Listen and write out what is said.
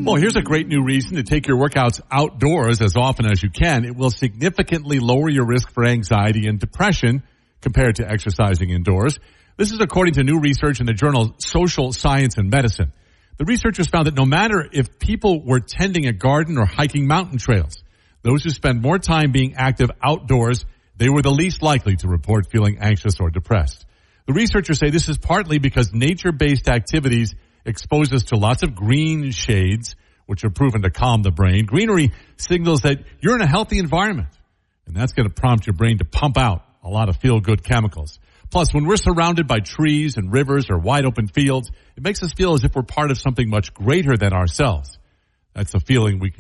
Well, here's a great new reason to take your workouts outdoors as often as you can. It will significantly lower your risk for anxiety and depression compared to exercising indoors. This is according to new research in the journal Social Science and Medicine. The researchers found that no matter if people were tending a garden or hiking mountain trails, those who spend more time being active outdoors, they were the least likely to report feeling anxious or depressed. The researchers say this is partly because nature-based activities expose us to lots of green shades, which are proven to calm the brain. Greenery signals that you're in a healthy environment, and that's going to prompt your brain to pump out a lot of feel-good chemicals. Plus, when we're surrounded by trees and rivers or wide-open fields, it makes us feel as if we're part of something much greater than ourselves. That's a feeling we